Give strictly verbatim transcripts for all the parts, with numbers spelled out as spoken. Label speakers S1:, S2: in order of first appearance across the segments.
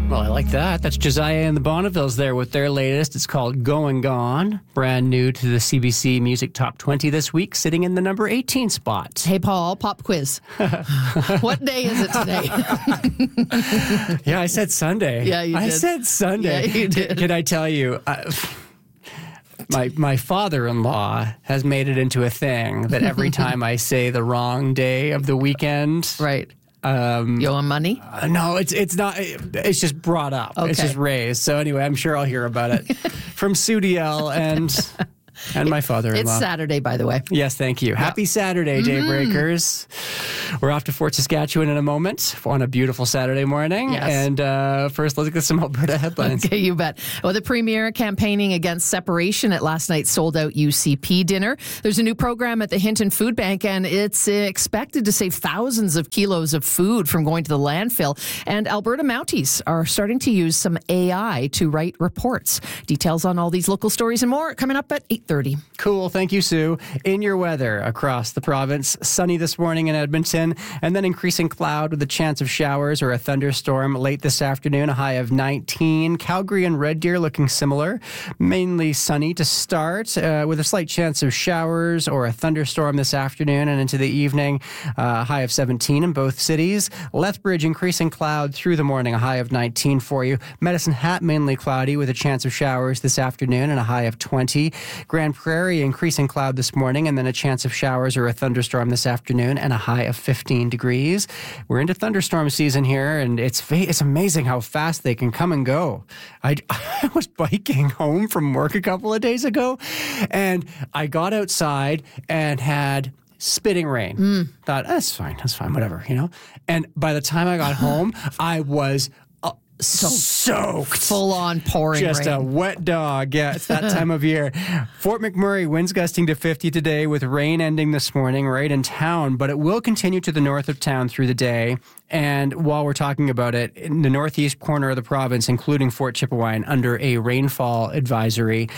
S1: Well, I like that. That's Josiah and the Bonnevilles there with their latest. It's called Going Gone. Brand new to the C B C Music Top twenty this week, sitting in the number eighteen spot.
S2: Hey, Paul, pop quiz. What day is it today?
S1: Yeah, I said Sunday.
S2: Yeah, you
S1: I
S2: did.
S1: said Sunday.
S2: Yeah, you did.
S1: Can I tell you, uh, my my father-in-law has made it into a thing that every time I say the wrong day of the weekend...
S2: Right.
S1: Um,
S2: You owe him money?
S1: Uh, no, it's it's not. It's just brought up.
S2: Okay.
S1: It's just raised. So anyway, I'm sure I'll hear about it from Sue D L and and my father-in-law.
S2: It's Saturday, by the way.
S1: Yes, thank you. Happy Saturday, Daybreakers. We're off to Fort Saskatchewan in a moment on a beautiful Saturday morning.
S2: Yes.
S1: And uh, first, let's get some Alberta headlines.
S2: Okay, you bet. Well, the Premier campaigning against separation at last night's sold-out U C P dinner. There's a new program at the Hinton Food Bank, and it's expected to save thousands of kilos of food from going to the landfill. And Alberta Mounties are starting to use some A I to write reports. Details on all these local stories and more coming up at eight thirty.
S1: Cool. Thank you, Sue. In your weather across the province, sunny this morning in Edmonton, and then increasing cloud with a chance of showers or a thunderstorm late this afternoon, a high of nineteen. Calgary and Red Deer looking similar. Mainly sunny to start uh, with a slight chance of showers or a thunderstorm this afternoon and into the evening, uh, high of seventeen in both cities. Lethbridge increasing cloud through the morning, a high of nineteen for you. Medicine Hat mainly cloudy with a chance of showers this afternoon and a high of twenty. Grand Prairie increasing cloud this morning and then a chance of showers or a thunderstorm this afternoon and a high of fifteen degrees. We're into thunderstorm season here, and it's it's amazing how fast they can come and go. I, I was biking home from work a couple of days ago, and I got outside and had spitting rain. Mm. Thought, that's fine, that's fine, whatever, you know? And by the time I got home, I was So soaked.
S2: Full on pouring
S1: Just
S2: rain.
S1: a wet dog. Yeah, it's that time of year. Fort McMurray, winds gusting to fifty today with rain ending this morning right in town, but it will continue to the north of town through the day. And while we're talking about it, in the northeast corner of the province, including Fort Chipewyan, under a rainfall advisory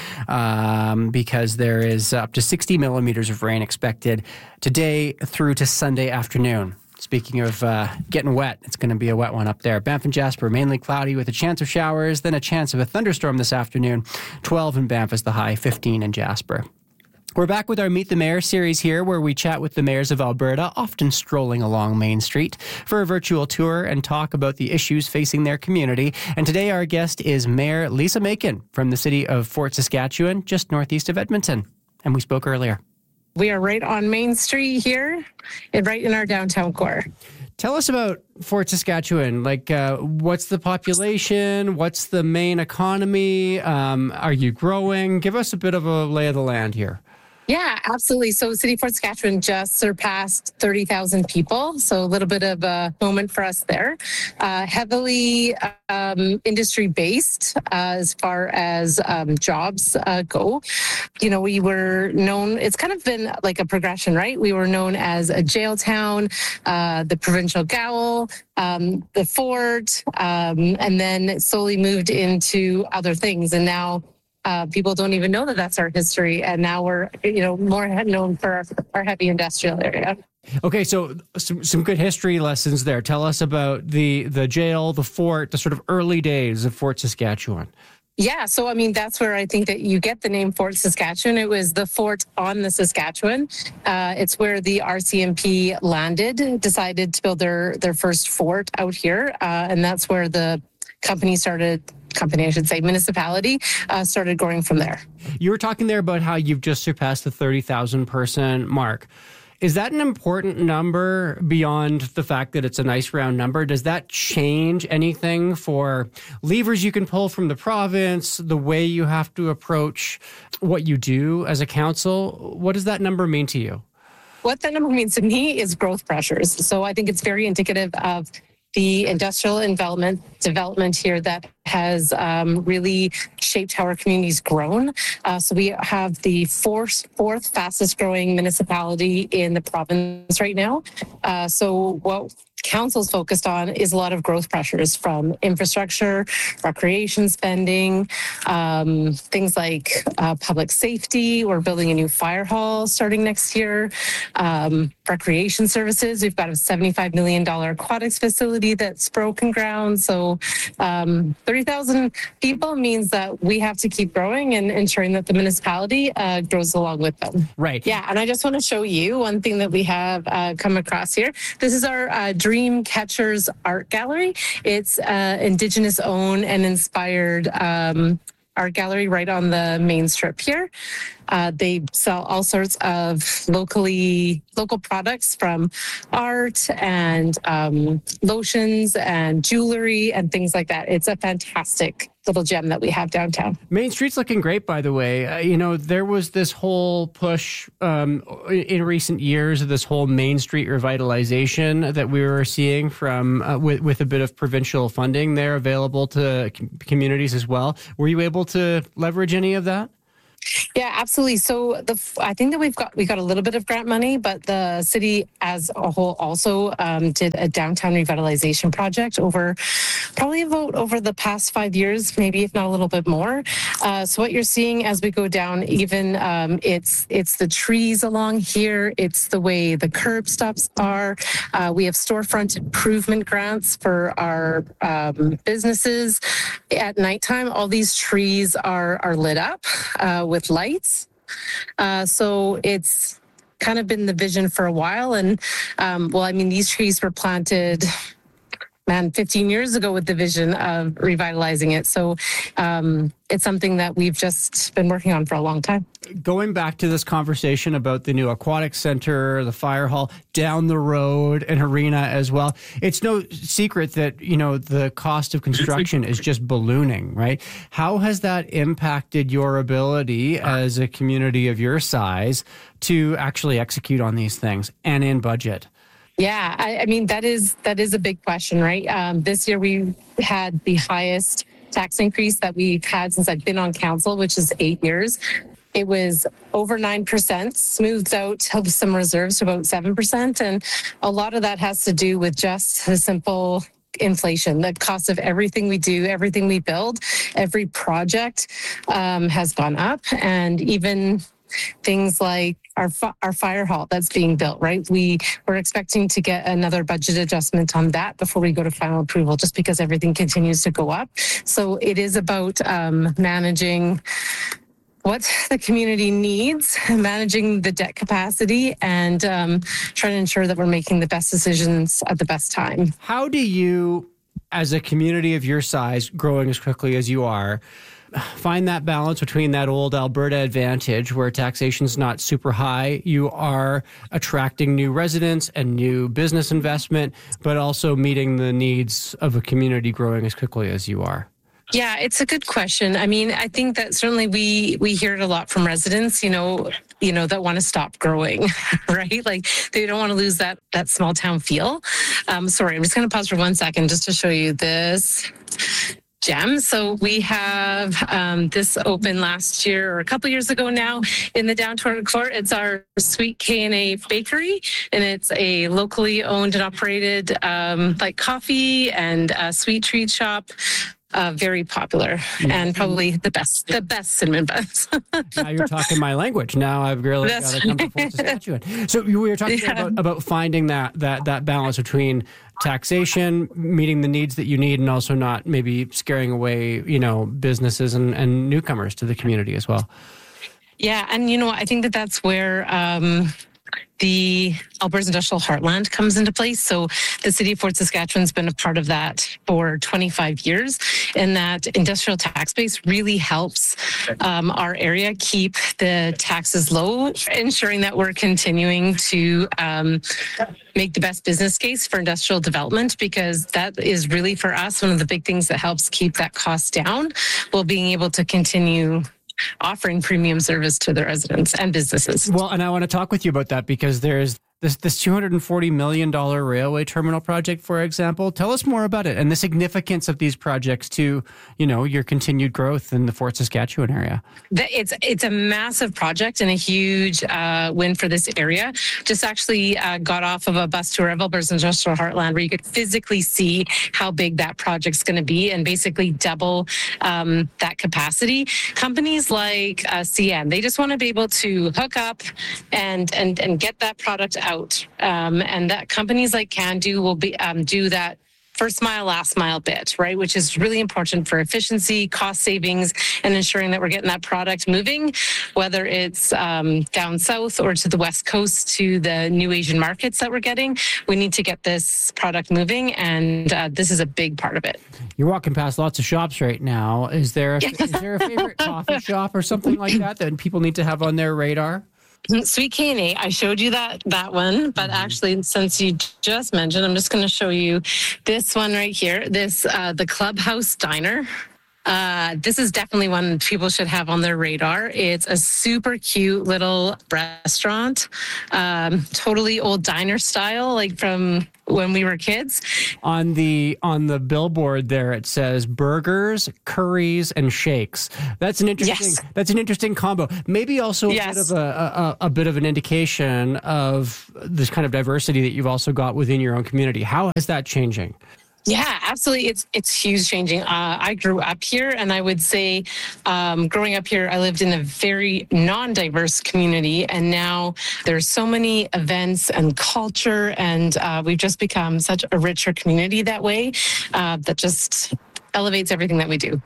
S1: um, because there is up to sixty millimeters of rain expected today through to Sunday afternoon. Speaking of uh, getting wet, it's going to be a wet one up there. Banff and Jasper, mainly cloudy with a chance of showers, then a chance of a thunderstorm this afternoon. twelve in Banff is the high, fifteen in Jasper. We're back with our Meet the Mayor series here, where we chat with the mayors of Alberta, often strolling along Main Street, for a virtual tour and talk about the issues facing their community. And today our guest is Mayor Lisa Macon from the city of Fort Saskatchewan, just northeast of Edmonton. And we spoke earlier.
S3: We are right on Main Street here, and right in our downtown core.
S1: Tell us about Fort Saskatchewan. Like, uh, what's the population? What's the main economy? Um, are you growing? Give us a bit of a lay of the land here.
S3: Yeah, absolutely. So City of Fort Saskatchewan just surpassed thirty thousand people. So a little bit of a moment for us there. Uh, heavily um, industry-based uh, as far as um, jobs uh, go. You know, we were known, it's kind of been like a progression, right? We were known as a jail town, uh, the provincial Gowl, um, the fort, um, and then it slowly moved into other things. And now Uh, people don't even know that that's our history, and now we're, you know, more known for our, our heavy industrial area.
S1: Okay, so some, some good history lessons there. Tell us about the the jail, the fort, the sort of early days of Fort Saskatchewan.
S3: Yeah, so I mean, that's where I think that you get the name Fort Saskatchewan. It was the fort on the Saskatchewan. Uh, it's where the R C M P landed, decided to build their, their first fort out here, uh, and that's where the company started. company, I should say, municipality, uh, started growing from there.
S1: You were talking there about how you've just surpassed the thirty thousand person mark. Is that an important number beyond the fact that it's a nice round number? Does that change anything for levers you can pull from the province, the way you have to approach what you do as a council? What does that number mean to you?
S3: What that number means to me is growth pressures. So I think it's very indicative of the industrial development development here that has um, really shaped how our community's grown. Uh, so we have the fourth, fourth fastest growing municipality in the province right now. Uh, so what council's focused on is a lot of growth pressures from infrastructure, recreation spending, um, things like uh, public safety. We're building a new fire hall starting next year. Um, recreation services, we've got a seventy-five million dollars aquatics facility that's broken ground. So um, thirty thousand people means that we have to keep growing and ensuring that the municipality uh, grows along with them.
S1: Right.
S3: Yeah, and I just want to show you one thing that we have uh, come across here. This is our uh, Dream Catchers Art Gallery. It's uh, Indigenous owned and inspired um, art gallery right on the main strip here. Uh, they sell all sorts of locally local products from art and um, lotions and jewelry and things like that. It's a fantastic little gem that we have downtown.
S1: Main Street's looking great, by the way. Uh, you know, there was this whole push um, in recent years of this whole Main Street revitalization that we were seeing from uh, with, with a bit of provincial funding there available to com- communities as well. Were you able to leverage any of that?
S3: Yeah, absolutely. So the I think that we've got we got a little bit of grant money, but the city as a whole also um, did a downtown revitalization project over probably about over the past five years, maybe if not a little bit more. Uh, so what you're seeing as we go down, even um, it's it's the trees along here, it's the way the curb stops are. Uh, we have storefront improvement grants for our um, businesses. At nighttime, all these trees are are lit up uh, with lights. Uh, so it's kind of been the vision for a while. And um, well, I mean, these trees were planted, man, fifteen years ago with the vision of revitalizing it. So um, it's something that we've just been working on for a long time.
S1: Going back to this conversation about the new aquatic center, the fire hall, down the road, an arena as well, it's no secret that, you know, the cost of construction is just ballooning, right? How has that impacted your ability as a community of your size to actually execute on these things and in budget?
S3: Yeah, I, I mean, that is that is a big question, right? Um, this year we had the highest tax increase that we've had since I've been on council, which is eight years. It was over nine percent, smoothed out of some reserves to about seven percent. And a lot of that has to do with just the simple inflation. The cost of everything we do, everything we build, every project um, has gone up. And even things like our our fire hall that's being built, right? We we're expecting to get another budget adjustment on that before we go to final approval, just because everything continues to go up. So it is about um, managing what the community needs, managing the debt capacity, and um, trying to ensure that we're making the best decisions at the best time.
S1: How do you, as a community of your size, growing as quickly as you are, find that balance between that old Alberta advantage where taxation's not super high, you are attracting new residents and new business investment, but also meeting the needs of a community growing as quickly as you are?
S3: Yeah, it's a good question. I mean, I think that certainly we we hear it a lot from residents, you know, you know, that want to stop growing, right? Like they don't want to lose that that small town feel. Um, sorry, I'm just going to pause for one second just to show you this gem. So we have um, this open last year or a couple years ago now in the downtown core. It's our Sweet K and A Bakery, and it's a locally owned and operated um, like coffee and a sweet treat shop. Uh, very popular and probably the best, the best cinnamon buns.
S1: Now you're talking my language. Now I've really got to come to Fort Saskatchewan. So we were talking yeah. about, about finding that, that, that balance between taxation, meeting the needs that you need, and also not maybe scaring away, you know, businesses and, and newcomers to the community as well.
S3: Yeah. And, you know, I think that that's where, um, the Alberta Industrial Heartland comes into place. So the City of Fort Saskatchewan's been a part of that for twenty-five years, and that industrial tax base really helps um, our area keep the taxes low, ensuring that we're continuing to um, make the best business case for industrial development, because that is really for us one of the big things that helps keep that cost down while being able to continue offering premium service to the residents and businesses.
S1: Well, and I want to talk with you about that because there's This this two hundred forty million dollars railway terminal project, for example, tell us more about it and the significance of these projects to, you know, your continued growth in the Fort Saskatchewan area.
S3: It's it's a massive project and a huge uh, win for this area. Just actually uh, got off of a bus tour of Alberta's Industrial Heartland where you could physically see how big that project's going to be and basically double um, that capacity. Companies like uh, C N, they just want to be able to hook up and and and get that product out. out. Um, and that companies like CanDo will be um, do that first mile, last mile bit, right? Which is really important for efficiency, cost savings, and ensuring that we're getting that product moving, whether it's um, down south or to the West Coast to the new Asian markets that we're getting. We need to get this product moving, and uh, this is a big part of it.
S1: You're walking past lots of shops right now. Is there a, is there a favorite coffee shop or something like that that people need to have on their radar?
S3: Sweet K and A, I showed you that that one, but actually, since you just mentioned, I'm just going to show you this one right here. This uh, the Clubhouse Diner. Uh, this is definitely one people should have on their radar. It's a super cute little restaurant, um, totally old diner style, like from when we were kids.
S1: On the on the billboard there, it says burgers, curries, and shakes. That's an interesting.
S3: Yes.
S1: That's an interesting combo. Maybe also a
S3: Yes.
S1: bit of a, a a bit of an indication of this kind of diversity that you've also got within your own community. How is that changing?
S3: Yeah, absolutely. It's it's huge changing. Uh, I grew up here, and I would say, um, growing up here, I lived in a very non-diverse community, and now there's so many events and culture, and uh, we've just become such a richer community that way. Uh, that just elevates everything that we do.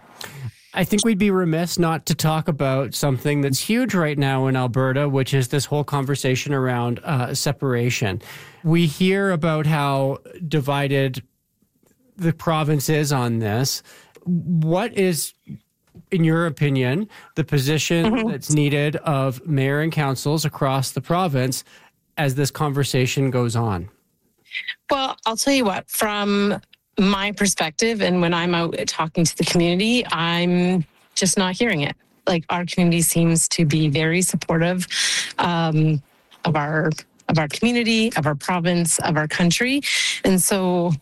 S1: I think we'd be remiss not to talk about something that's huge right now in Alberta, which is this whole conversation around uh, separation. We hear about how divided the province is on this. What is, in your opinion, the position mm-hmm. that's needed of mayor and councils across the province as this conversation goes on?
S3: Well, I'll tell you what, from my perspective, and when I'm out talking to the community, I'm just not hearing it. Like, our community seems to be very supportive um, of our of our community, of our province, of our country. And so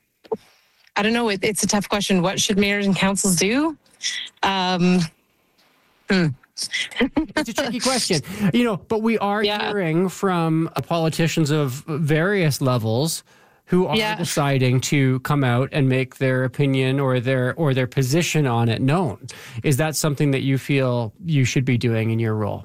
S3: I don't know. It, it's a tough question. What should mayors and councils do? Um, hmm.
S1: It's a tricky question, you know, but we are
S3: yeah.
S1: hearing from politicians of various levels who are yeah. deciding to come out and make their opinion or their or their position on it known. Is that something that you feel you should be doing in your role?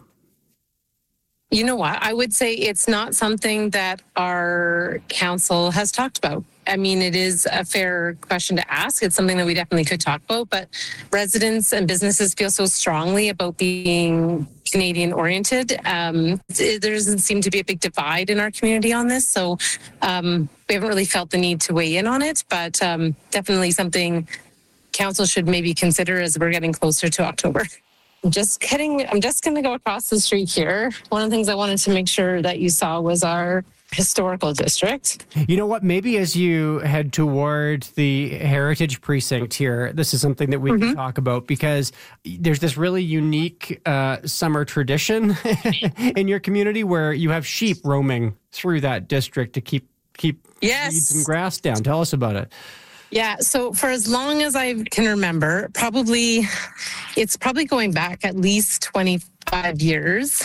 S3: You know what? I would say it's not something that our council has talked about. I mean, it is a fair question to ask. It's something that we definitely could talk about, but residents and businesses feel so strongly about being Canadian oriented. Um, it, there doesn't seem to be a big divide in our community on this. So um, we haven't really felt the need to weigh in on it, but um, definitely something council should maybe consider as we're getting closer to October. I'm just kidding. I'm just going to go across the street here. One of the things I wanted to make sure that you saw was our historical district.
S1: You know what? Maybe as you head toward the Heritage Precinct here, this is something that we mm-hmm. can talk about, because there's this really unique uh, summer tradition in your community where you have sheep roaming through that district to keep keep
S3: yes.
S1: weeds and grass down. Tell us about it.
S3: Yeah, so for as long as I can remember, probably, it's probably going back at least twenty-five years.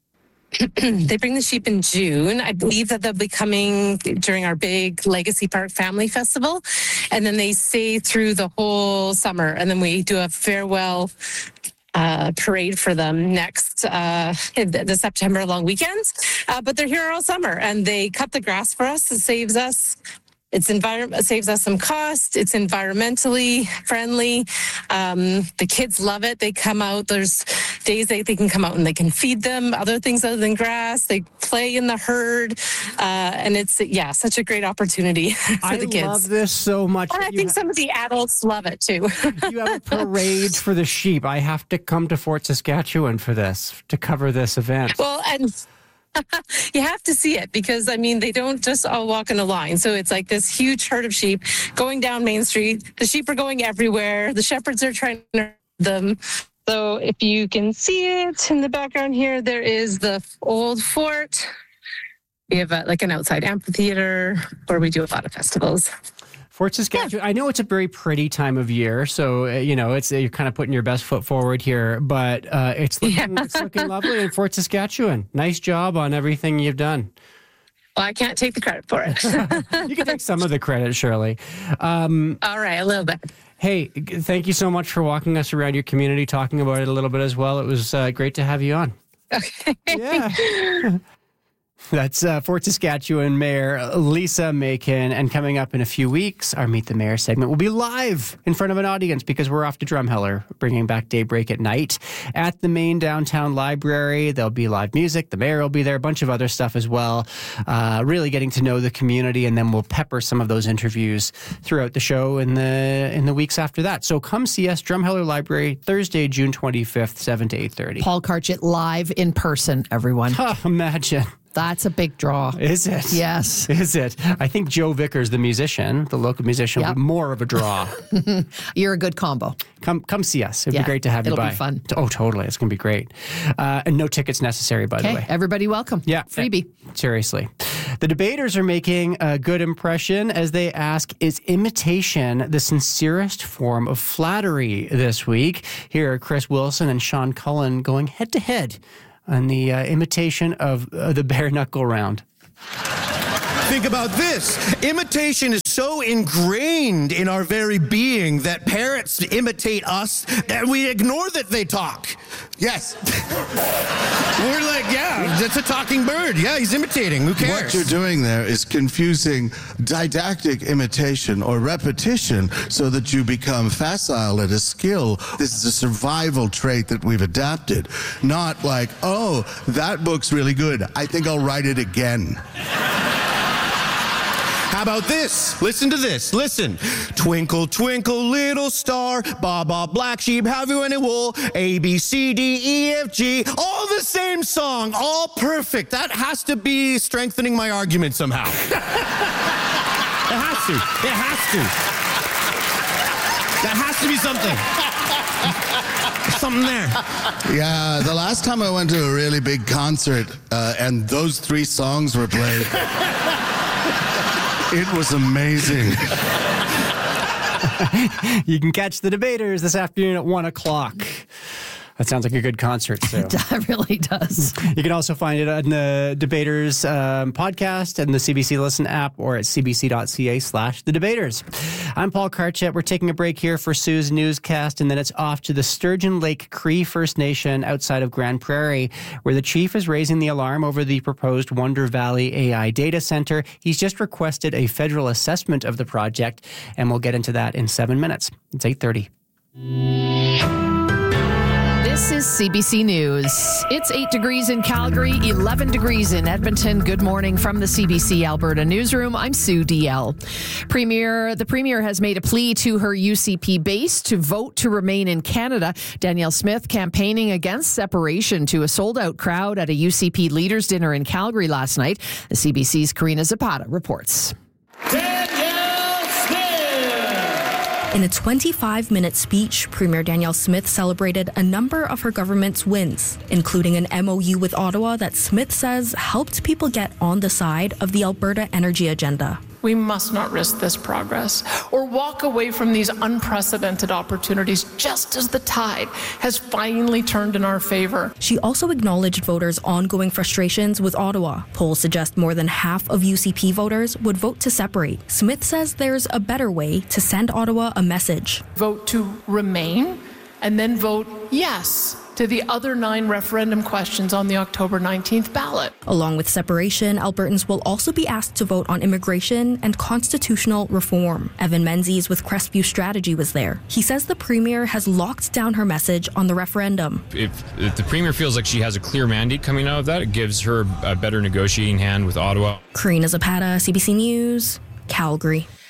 S3: They bring the sheep in June. I believe that they'll be coming during our big Legacy Park Family Festival. And then they stay through the whole summer. And then we do a farewell uh, parade for them next, uh, the, the September long weekends. Uh, but they're here all summer, and they cut the grass for us. It saves us It's environment saves us some cost. It's environmentally friendly. Um, the kids love it. They come out. There's days they, they can come out and they can feed them other things other than grass. They play in the herd, uh, and it's yeah, such a great opportunity for
S1: I
S3: the kids.
S1: I love this so much.
S3: And I think ha- some of the adults love it too.
S1: You have a parade for the sheep. I have to come to Fort Saskatchewan for this to cover this event.
S3: Well, and. You have to see it, because, I mean, they don't just all walk in a line. So it's like this huge herd of sheep going down Main Street. The sheep are going everywhere. The shepherds are trying to herd them. So if you can see it in the background here, there is the old fort. We have a, like an outside amphitheater where we do a lot of festivals.
S1: Fort Saskatchewan, yeah. I know it's a very pretty time of year, so uh, you know it's uh, you're kind of putting your best foot forward here, but uh, it's looking yeah. it's looking lovely in Fort Saskatchewan. Nice job on everything you've done.
S3: Well, I can't take the credit for it.
S1: You can take some of the credit, Shirley. Um,
S3: All right, a little bit.
S1: Hey, thank you so much for walking us around your community, talking about it a little bit as well. It was uh, great to have you on.
S3: Okay.
S1: Yeah. That's uh, Fort Saskatchewan Mayor Lisa Macon. And coming up in a few weeks, our Meet the Mayor segment will be live in front of an audience because we're off to Drumheller, bringing back Daybreak at Night at the main downtown library. There'll be live music. The mayor will be there, a bunch of other stuff as well. Uh, really getting to know the community, and then we'll pepper some of those interviews throughout the show in the in the weeks after that. So come see us, Drumheller Library, Thursday, June twenty-fifth, seven to eight thirty.
S2: Paul Karchit live in person, everyone.
S1: Oh, imagine.
S2: That's a big draw.
S1: Is it?
S2: Yes.
S1: Is it? I think Joe Vickers, the musician, the local musician,
S2: yep.
S1: will be more of a draw.
S2: You're a good combo.
S1: Come come see us. It'd
S2: yeah,
S1: be great to have you
S2: it'll
S1: by.
S2: It'll be fun.
S1: Oh, totally. It's going to be great. Uh, and no tickets necessary, by
S2: okay,
S1: the way.
S2: Everybody welcome.
S1: Yeah.
S2: Freebie.
S1: Seriously. The debaters are making a good impression as they ask, is imitation the sincerest form of flattery this week? Here are Chris Wilson and Sean Cullen going head to head on the uh, imitation of uh, the bare knuckle round.
S4: Think about this. Imitation is so ingrained in our very being that parrots imitate us and we ignore that they talk. Yes. We're like, yeah, that's a talking bird. Yeah, he's imitating. Who cares?
S5: What you're doing there is confusing didactic imitation or repetition so that you become facile at a skill. This is a survival trait that we've adapted. Not like, oh, that book's really good. I think I'll write it again.
S4: How about this? Listen to this. Listen. Twinkle, twinkle, little star. Ba, ba, black sheep, have you any wool? A, B, C, D, E, F, G. All the same song. All perfect. That has to be strengthening my argument somehow. It has to. It has to. That has to be something. Something there.
S5: Yeah, the last time I went to a really big concert uh, and those three songs were played... It was amazing.
S1: You can catch the debaters this afternoon at one o'clock. That sounds like a good concert, Sue.
S2: It really does.
S1: You can also find it on the Debaters um, podcast and the C B C Listen app or at cbc.ca slash the debaters. I'm Paul Karchit. We're taking a break here for Sue's newscast, and then it's off to the Sturgeon Lake Cree First Nation outside of Grand Prairie, where the chief is raising the alarm over the proposed Wonder Valley A I data center. He's just requested a federal assessment of the project, and we'll get into that in seven minutes. It's eight thirty.
S2: This is C B C News. It's eight degrees in Calgary, eleven degrees in Edmonton. Good morning from the C B C Alberta newsroom. I'm Sue D L. Premier, the Premier has made a plea to her U C P base to vote to remain in Canada. Danielle Smith campaigning against separation to a sold-out crowd at a U C P leaders' dinner in Calgary last night. The C B C's Karina Zapata reports.
S6: In a twenty-five minute speech, Premier Danielle Smith celebrated a number of her government's wins, including an M O U with Ottawa that Smith says helped people get on the side of the Alberta energy agenda.
S7: We must not risk this progress or walk away from these unprecedented opportunities just as the tide has finally turned in our favor.
S6: She also acknowledged voters' ongoing frustrations with Ottawa. Polls suggest more than half of U C P voters would vote to separate. Smith says there's a better way to send Ottawa a message.
S7: Vote to remain and then vote yes to the other nine referendum questions on the October nineteenth ballot.
S6: Along with separation, Albertans will also be asked to vote on immigration and constitutional reform. Evan Menzies with Crestview Strategy was there. He says the Premier has locked down her message on the referendum.
S8: If, if the Premier feels like she has a clear mandate coming out of that, it gives her a better negotiating hand with Ottawa.
S6: Karina Zapata, C B C News, Calgary.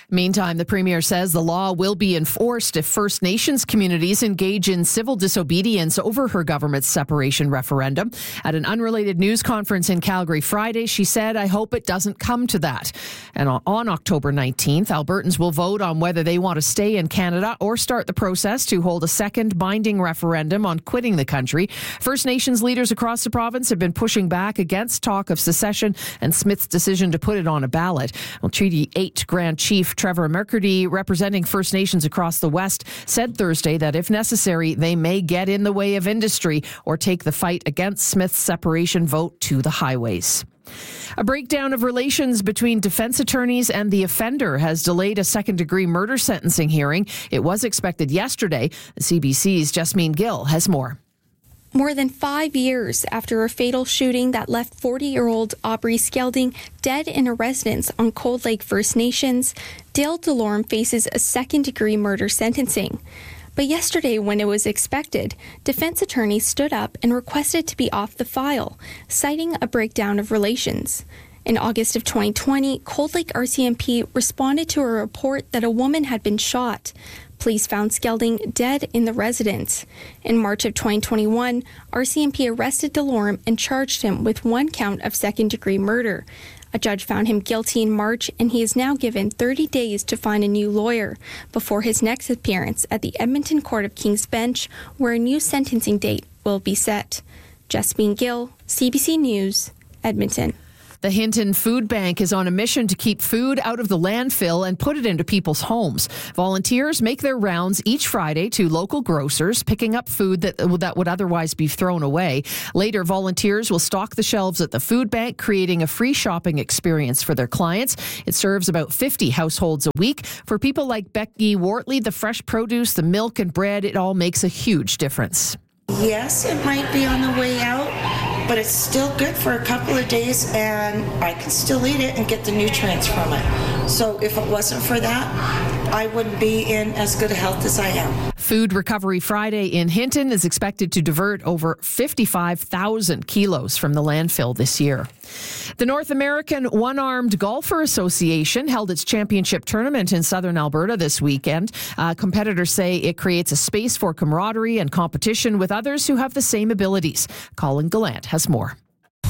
S2: Meantime, the Premier says the law will be enforced if First Nations communities engage in civil disobedience over her government's separation referendum. At an unrelated news conference in Calgary Friday, she said, "I hope it doesn't come to that." And on October nineteenth, Albertans will vote on whether they want to stay in Canada or start the process to hold a second binding referendum on quitting the country. First Nations leaders across the province have been pushing back against talk of secession and Smith's decision to put it on a ballot. Well, Treaty eight Grand Chief Trevor McCurdy, representing First Nations across the West, said Thursday that if necessary, they may get in the way of industry or take the fight against Smith's separation vote to the highways. A breakdown of relations between defense attorneys and the offender has delayed a second-degree murder sentencing hearing. It was expected yesterday. C B C's Jasmine Gill has more.
S9: More than five years after a fatal shooting that left forty-year-old Aubrey Skelding dead in a residence on Cold Lake First Nations, Dale DeLorme faces a second-degree murder sentencing. But yesterday, when it was expected, defense attorneys stood up and requested to be off the file, citing a breakdown of relations. In August of twenty twenty, Cold Lake R C M P responded to a report that a woman had been shot. Police found Skelding dead in the residence. In March of twenty twenty-one, R C M P arrested DeLorme and charged him with one count of second-degree murder. A judge found him guilty in March, and he is now given thirty days to find a new lawyer before his next appearance at the Edmonton Court of King's Bench, where a new sentencing date will be set. Jasmine Gill, C B C News, Edmonton.
S2: The Hinton Food Bank is on a mission to keep food out of the landfill and put it into people's homes. Volunteers make their rounds each Friday to local grocers, picking up food that, that would otherwise be thrown away. Later, volunteers will stock the shelves at the food bank, creating a free shopping experience for their clients. It serves about fifty households a week. For people like Becky Wortley, the fresh produce, the milk and bread, it all makes a huge difference.
S10: Yes, it might be on the way out, but it's still good for a couple of days, and I can still eat it and get the nutrients from it. So if it wasn't for that, I wouldn't be in as good a health as I am.
S2: Food Recovery Friday in Hinton is expected to divert over fifty-five thousand kilos from the landfill this year. The North American One-Armed Golfer Association held its championship tournament in southern Alberta this weekend. Uh, competitors say it creates a space for camaraderie and competition with others who have the same abilities. Colin Gallant has more.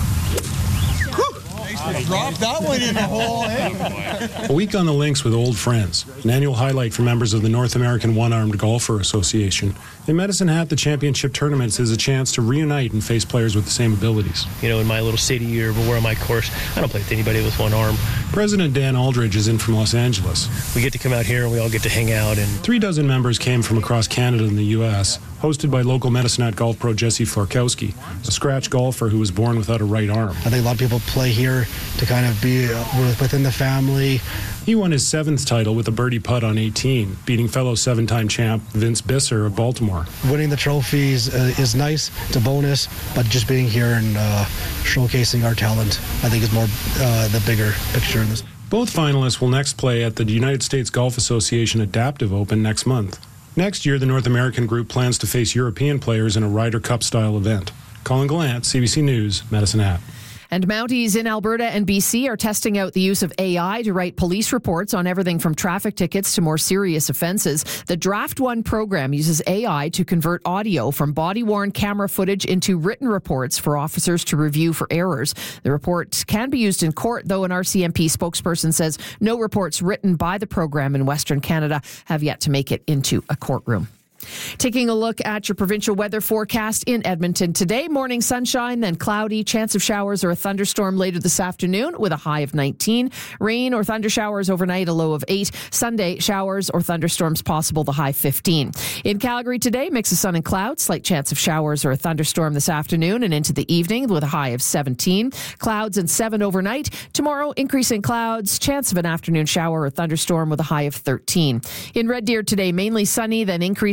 S11: Drop that one in the hole, eh?
S12: A week on the links with old friends, an annual highlight for members of the North American One-Armed Golfer Association. In Medicine Hat, the championship tournaments is a chance to reunite and face players with the same abilities.
S13: You know, in my little city or where on my course, I don't play with anybody with one arm.
S12: President Dan Aldridge is in from Los Angeles.
S13: We get to come out here and we all get to hang out. And
S12: Three dozen members came from across Canada and the U S, hosted by local Medicine Hat golf pro Jesse Florkowski, a scratch golfer who was born without a right arm.
S14: I think a lot of people play here to kind of be uh, within the family.
S12: He won his seventh title with a birdie putt on eighteen, beating fellow seven-time champ Vince Bisser of Baltimore.
S14: Winning the trophies uh, is nice, it's a bonus, but just being here and uh, showcasing our talent, I think is more uh, the bigger picture in this.
S12: Both finalists will next play at the United States Golf Association Adaptive Open next month. Next year, the North American group plans to face European players in a Ryder Cup-style event. Colin Gallant, C B C News, Medicine Hat.
S2: And Mounties in Alberta and B C are testing out the use of A I to write police reports on everything from traffic tickets to more serious offenses. The Draft One program uses A I to convert audio from body-worn camera footage into written reports for officers to review for errors. The report can be used in court, though an R C M P spokesperson says no reports written by the program in Western Canada have yet to make it into a courtroom. Taking a look at your provincial weather forecast in Edmonton today. Morning sunshine, then cloudy. Chance of showers or a thunderstorm later this afternoon with a high of nineteen. Rain or thunder showers overnight, a low of eight. Sunday, showers or thunderstorms possible, the high fifteen. In Calgary today, mix of sun and clouds. Slight chance of showers or a thunderstorm this afternoon and into the evening with a high of seventeen. Clouds and seven overnight. Tomorrow, increasing clouds. Chance of an afternoon shower or thunderstorm with a high of thirteen. In Red Deer today, mainly sunny, then increasing after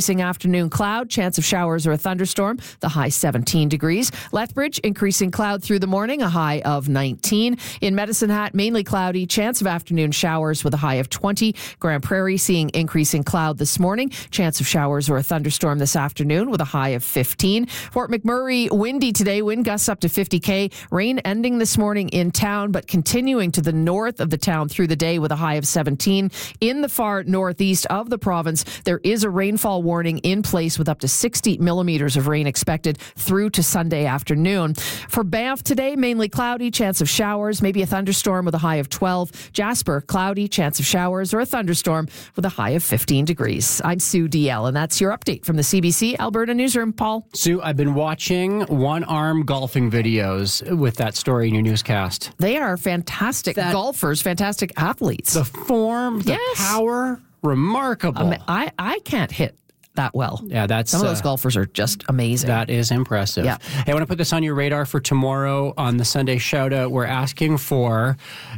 S2: afternoon, cloud, chance of showers or a thunderstorm, the high seventeen degrees. Lethbridge, increasing cloud through the morning, a high of nineteen. In Medicine Hat, mainly cloudy, chance of afternoon showers with a high of twenty. Grand Prairie, seeing increasing cloud this morning, chance of showers or a thunderstorm this afternoon with a high of fifteen. Fort McMurray, windy today, wind gusts up to fifty K. Rain ending this morning in town, but continuing to the north of the town through the day with a high of seventeen. In the far northeast of the province, there is a rainfall warning in place with up to sixty millimeters of rain expected through to Sunday afternoon. For Banff today, mainly cloudy, chance of showers, maybe a thunderstorm with a high of twelve. Jasper, cloudy, chance of showers or a thunderstorm with a high of fifteen degrees. I'm Sue D L, and that's your update from the C B C Alberta Newsroom. Paul?
S1: Sue, I've been watching one-arm golfing videos with that story in your newscast.
S2: They are fantastic that, golfers, fantastic athletes.
S1: The form, the
S2: yes.
S1: power, remarkable.
S2: I, mean, I, I can't hit that well.
S1: Yeah, that's
S2: some of those
S1: uh,
S2: golfers are just amazing.
S1: That is impressive.
S2: Yeah.
S1: Hey, I want to put this on your radar for tomorrow on the Sunday shout out. We're asking for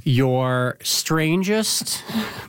S1: your strangest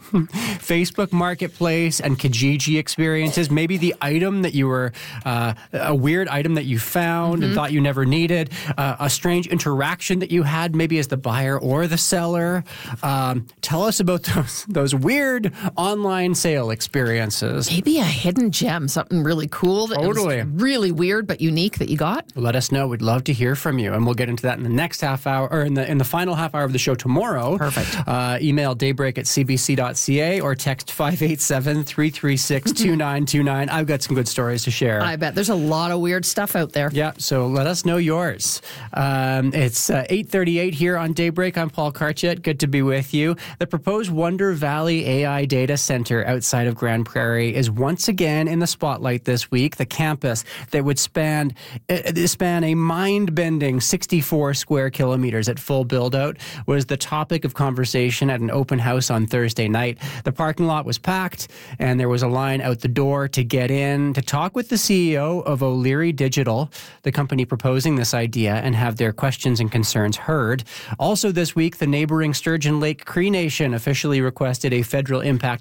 S1: Facebook Marketplace and Kijiji experiences. Maybe the item that you were uh, a weird item that you found mm-hmm. and thought you never needed. Uh, a strange interaction that you had, maybe as the buyer or the seller. Um, tell us about those those weird online sale experiences.
S2: Maybe a hidden gem. Something really cool that
S1: totally.
S2: was really weird but unique that you got.
S1: Let us know. We'd love to hear from you, and we'll get into that in the next half hour, or in the in the final half hour of the show tomorrow.
S2: Perfect.
S1: Uh, email daybreak at c b c dot c a or text five eight seven, three three six, two nine two nine. I've got some good stories to share.
S2: I bet there's a lot of weird stuff out there.
S1: Yeah, so let us know yours. Um, it's uh, eight thirty-eight here on Daybreak. I'm Paul Karchet. Good to be with you. The proposed Wonder Valley A I Data Center outside of Grand Prairie is once again in the spotlight this week. The campus that would span uh, span a mind-bending sixty-four square kilometers at full build-out was the topic of conversation at an open house on Thursday night. The parking lot was packed, and there was a line out the door to get in to talk with the C E O of O'Leary Digital, the company proposing this idea, and have their questions and concerns heard. Also this week, the neighboring Sturgeon Lake Cree Nation officially requested a federal impact